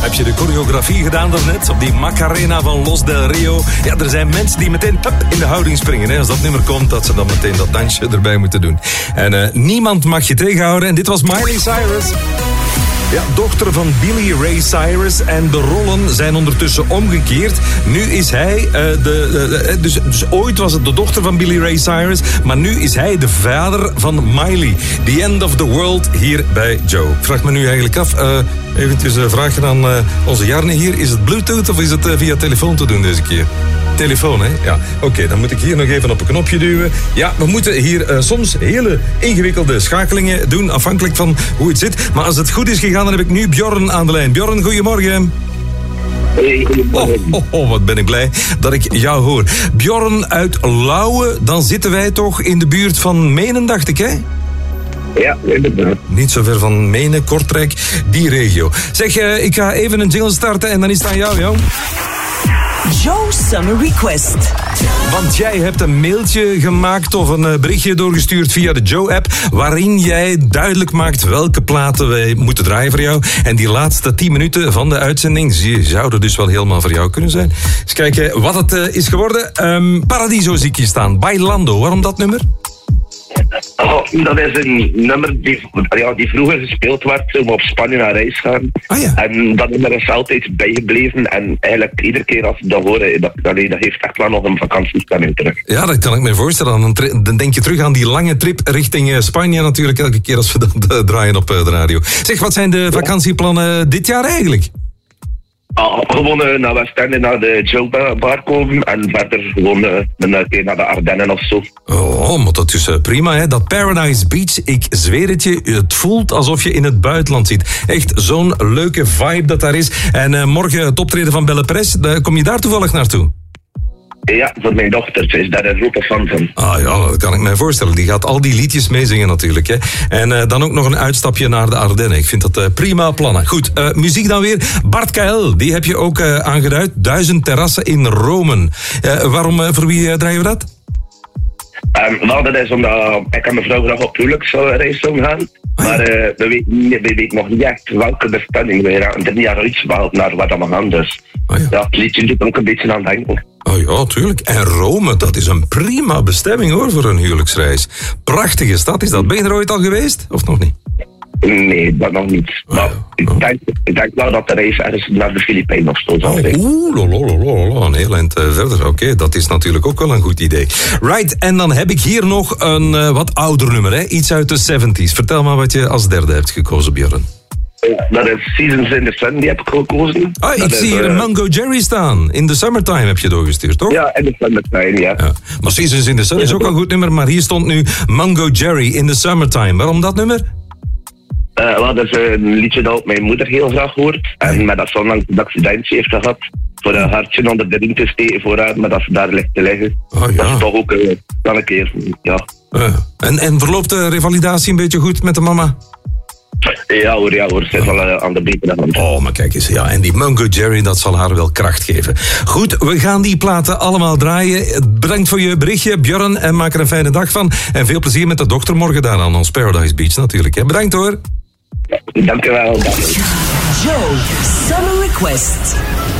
Heb je de choreografie gedaan daarnet? Op die Macarena van Los del Rio. Ja, er zijn mensen die meteen in de houding springen. Hè. Als dat nummer komt, dat ze dan meteen dat dansje erbij moeten doen. En niemand mag je tegenhouden. En dit was Miley Cyrus. Ja, dochter van Billy Ray Cyrus. En de rollen zijn ondertussen omgekeerd. Nu is hij dus ooit was het de dochter van Billy Ray Cyrus. Maar nu is hij de vader van Miley. The End of the World hier bij Joe. Ik vraag me nu eigenlijk af. Eventjes vragen aan onze Jarne hier. Is het Bluetooth of is het via telefoon te doen deze keer? Telefoon, hè? Ja. Oké, dan moet ik hier nog even op een knopje duwen. Ja, we moeten hier soms hele ingewikkelde schakelingen doen, afhankelijk van hoe het zit. Maar als het goed is gegaan, dan heb ik nu Bjorn aan de lijn. Bjorn, goedemorgen. Hey, goedemorgen. Wat ben ik blij dat ik jou hoor. Bjorn uit Lauwe, dan zitten wij toch in de buurt van Menen, dacht ik, hè? Ja, inderdaad. Niet zo ver van Menen, Kortrijk, die regio. Zeg, ik ga even een jingle starten en dan is het aan jou, jong. Joe Summer Request. Want jij hebt een mailtje gemaakt of een berichtje doorgestuurd via de Joe-app, waarin jij duidelijk maakt welke platen wij moeten draaien voor jou. En die laatste 10 minuten van de uitzending zouden dus wel helemaal voor jou kunnen zijn. Eens kijken wat het is geworden. Paradiso zie ik hier staan. Bailando, waarom dat nummer? Oh, dat is een nummer die vroeger gespeeld werd toen we op Spanje naar reis gaan. Ah, ja. En dat nummer is altijd bijgebleven. En eigenlijk iedere keer als we dat horen, dat heeft echt wel nog een vakantiestemming terug. Ja, dat kan ik me voorstellen. Dan denk je terug aan die lange trip richting Spanje natuurlijk elke keer als we dat draaien op de radio. Zeg, wat zijn de vakantieplannen dit jaar eigenlijk? Gewoon naar Westende, naar de Joe Bar komen en verder gewoon een keer naar de Ardennen of zo. Oh, maar dat is prima, hè. Dat Paradise Beach, ik zweer het je, het voelt alsof je in het buitenland zit. Echt zo'n leuke vibe dat daar is. En morgen het optreden van Belle Press, kom je daar toevallig naartoe? Ja, voor mijn dochter. Ze is daar een grote fan van. Ah ja, dat kan ik mij voorstellen. Die gaat al die liedjes meezingen natuurlijk. Hè. En dan ook nog een uitstapje naar de Ardennen. Ik vind dat prima plannen. Goed, muziek dan weer. Bart KL, die heb je ook aangeduid. 1000 terrassen in Rome. Waarom, voor wie draaien we dat? Nou, dat is omdat ik en mijn vrouw graag op huwelijksreis zou gaan. Maar we weten nog niet echt welke bestemming. We raken er niet aan uitgewaald naar waar we gaan. Dus ja, het liedje doet ook een beetje aan denken. Oh ja, tuurlijk. En Rome, dat is een prima bestemming hoor voor een huwelijksreis. Prachtige stad is dat. Ben je er ooit al geweest? Of nog niet? Nee, dat nog niet. Maar ik denk wel dat de reis ergens naar de Filipijnen of zo zal zijn. Een heel eind verder. Oké, dat is natuurlijk ook wel een goed idee. Right, en dan heb ik hier nog een wat ouder nummer. Hè? Iets uit de 70s. Vertel maar wat je als derde hebt gekozen, Björn. Dat is Seasons in the Sun, die heb ik gekozen. Ah, ik zie hier Mungo Jerry staan. In the Summertime heb je doorgestuurd, toch? Ja, in the Summertime, ja. Maar Seasons in the Sun is ook een goed nummer, maar hier stond nu Mungo Jerry in the Summertime. Waarom dat nummer? Dat is een liedje dat mijn moeder heel graag hoort. En met dat ze onlangs een accidentje heeft gehad. Voor een hartje onder de riem te steken voor haar, maar dat ze daar ligt te liggen. Oh, ja. Dat is toch ook wel een keer, ja. En verloopt de revalidatie een beetje goed met de mama? Ja hoor, ze is wel aan de betere hand. Oh, maar kijk eens, ja. En die Mungo Jerry, dat zal haar wel kracht geven. Goed, we gaan die platen allemaal draaien. Bedankt voor je berichtje, Björn, en maak er een fijne dag van. En veel plezier met de dokter morgen daar aan ons Paradise Beach natuurlijk. Hè. Bedankt hoor. Dank je wel. Joe Summer Request.